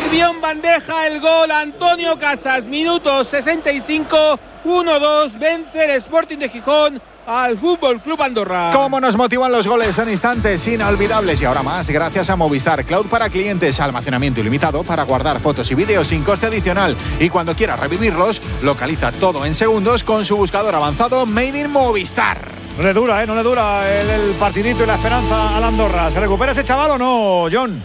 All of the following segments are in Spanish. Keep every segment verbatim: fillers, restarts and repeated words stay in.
sirvió en bandeja el gol Antonio Casas, minuto sesenta y cinco, uno dos, vence el Sporting de Gijón al Fútbol Club Andorra. Cómo nos motivan los goles en instantes inolvidables y ahora más gracias a Movistar Cloud para clientes, almacenamiento ilimitado para guardar fotos y vídeos sin coste adicional y cuando quieras revivirlos, localiza todo en segundos con su buscador avanzado Made in Movistar. No le dura, ¿eh? No le dura el, el partidito y la esperanza al Andorra. ¿Se recupera ese chaval o no, John?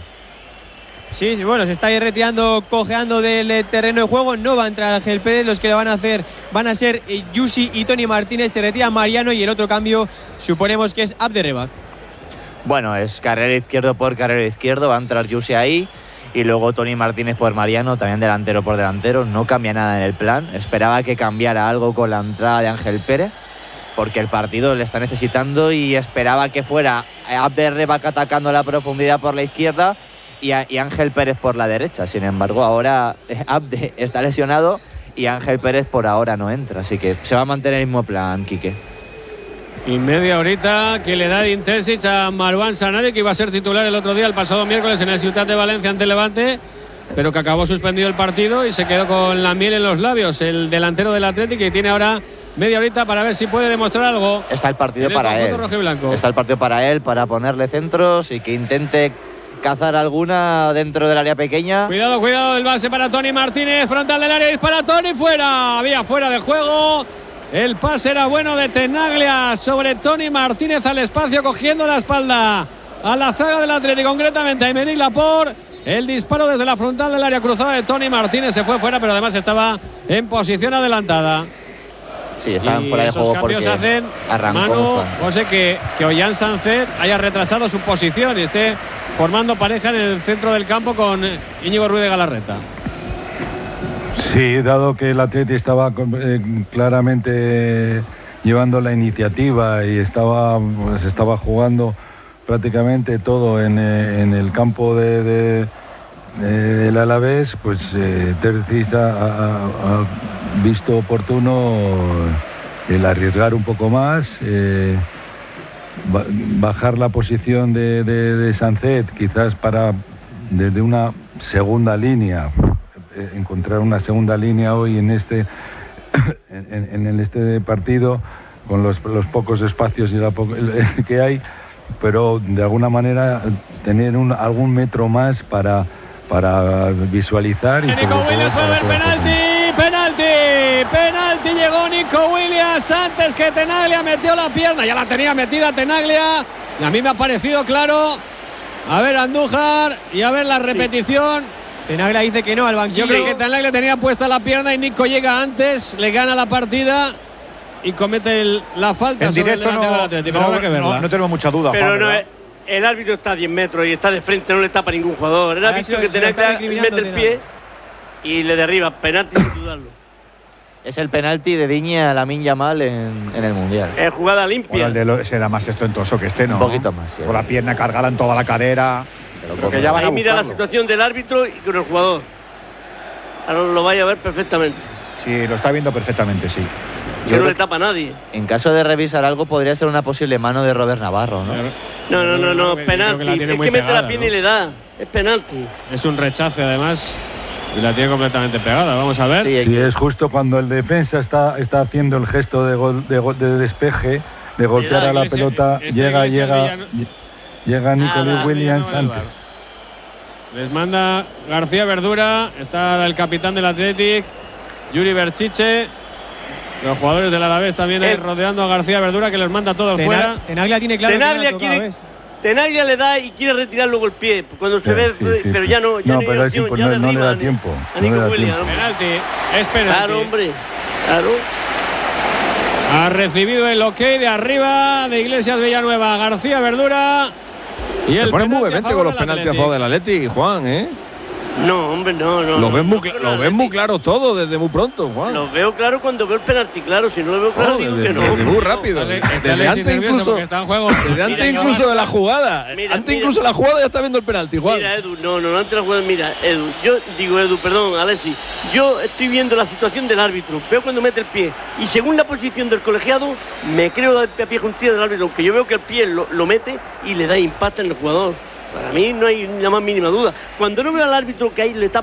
Sí, sí, bueno, se está ahí retirando, cojeando del terreno de juego. No va a entrar Ángel Pérez. Los que lo van a hacer van a ser Yusi y Tony Martínez. Se retira Mariano y el otro cambio suponemos que es Abderrebak. Bueno, es carrera izquierdo por carrera izquierdo. Va a entrar Yusi ahí y luego Tony Martínez por Mariano, también delantero por delantero. No cambia nada en el plan. Esperaba que cambiara algo con la entrada de Ángel Pérez, porque el partido le está necesitando y esperaba que fuera Abderrebak atacando la profundidad por la izquierda y, a, y Ángel Pérez por la derecha. Sin embargo, ahora Abde está lesionado y Ángel Pérez por ahora no entra, así que se va a mantener el mismo plan, Quique. Y media horita que le da de Intesic a Marwan Sanadi, que iba a ser titular el otro día, el pasado miércoles en el Ciutat de Valencia ante Levante, pero que acabó suspendido el partido y se quedó con la miel en los labios el delantero del Atlético, y tiene ahora media horita para ver si puede demostrar algo. Está el partido para él. Está el partido para él, para ponerle centros y que intente cazar alguna dentro del área pequeña. Cuidado, cuidado, el base para Tony Martínez, frontal del área, dispara Tony, fuera, había fuera de juego. El pase era bueno de Tenaglia sobre Tony Martínez al espacio, cogiendo la espalda a la zaga del Atlético, concretamente a Aymeric Laporte. El disparo desde la frontal del área cruzada de Tony Martínez se fue fuera, pero además estaba en posición adelantada. Sí, estaban y fuera de juego porque hacen, arrancó Manu, mucho antes. José, que, que Ollán Sánchez haya retrasado su posición y esté formando pareja en el centro del campo con Íñigo Ruiz de Galarreta. Sí, dado que el Atleti estaba eh, claramente llevando la iniciativa y estaba, pues, estaba jugando prácticamente todo en, eh, en el campo de, de, de, del Alavés, pues eh, Terzic ha, ha, ha visto oportuno el arriesgar un poco más, eh, bajar la posición de, de, de Sánchez, quizás para desde una segunda línea, encontrar una segunda línea hoy en este en, en este partido con los, los pocos espacios y la po que hay, pero de alguna manera tener un, algún metro más para, para visualizar y sobre todo para penalti, penalti, penalti, llegó Nico Williams antes que Tenaglia, metió la pierna, ya la tenía metida Tenaglia y a mí me ha parecido claro. A ver Andújar y a ver la repetición. Sí. Tenaglia dice que no al banquillo. Yo creo que Tenaglia tenía puesta la pierna y Nico llega antes, le gana la partida y comete el, la falta. En directo no, del Atlético, no, pero que no, no tenemos mucha duda. Pero Juan, no es, el árbitro está a diez metros y está de frente, no le tapa a ningún jugador. Era visto que Tenaglia mete el pie y le derriba. Penalti sin dudarlo. Es el penalti de Digne a Lamine Yamal en, en el Mundial. Es jugada limpia. El de lo, será más estentoso que este, ¿no? Un poquito más, sí. Con la pierna cargada en toda la cadera. Pero creo que ya van Ahí a mira la situación del árbitro y con el jugador. Ahora lo vaya a ver perfectamente. Sí, lo está viendo perfectamente, sí. Que no le tapa a nadie. En caso de revisar algo, podría ser una posible mano de Robert Navarro, ¿no? No, no, no, no, penalti. Es que mete la pierna y le da. Es penalti. Es un rechace, además, y la tiene completamente pegada. Vamos a ver. Sí, es justo cuando el defensa está, está haciendo el gesto de, gol, de, gol, de despeje, de golpear a la pelota, este llega, llega, llega Nicolás Williams no antes. Les manda García Verdura, está el capitán del Athletic, Yuri Berchiche. Los jugadores del Alavés también eh. rodeando a García Verdura, que los manda todos Tena, fuera. Tenaglia tiene claro Tenaglia que quiere, Tenaglia le da y quiere retirar luego el pie cuando se sí, ve, sí, sí, pero ya no, ya no, no, pero opción, es ya no, de no arriba, le da tiempo. A Nico no Williams. Penalti, es penalti. Claro, hombre, claro. Ha recibido el ok de arriba de Iglesias Villanueva, García Verdura. Y el pones muy vehemente con los penaltis a favor del Atleti, Juan, ¿eh? No, hombre, no, no. Los no, ves muy, no, lo ves muy claros todos desde muy pronto, Juan. Los veo claro cuando veo el penalti, claro. Si no lo veo claro, oh, digo desde, que no. Desde muy rápido. Desde, desde antes incluso, desde antes mira, incluso de la jugada. Mira, antes mira, incluso de la jugada ya está viendo el penalti, Juan. Mira, Edu, no, no, antes de la jugada, mira, Edu. Yo digo, Edu, perdón, Alexis. Yo estoy viendo la situación del árbitro. Veo cuando mete el pie. Y según la posición del colegiado, me creo a pie juntilla del árbitro. Aunque yo veo que el pie lo, lo mete y le da impacto en el jugador. Para mí no hay la más mínima duda. Cuando no veo al árbitro que ahí le tapa